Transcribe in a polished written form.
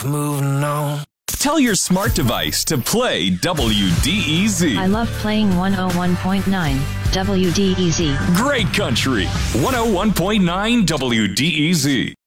moving on. Tell your smart device to play WDEZ. I love playing 101.9 WDEZ. Great country. 101.9 WDEZ.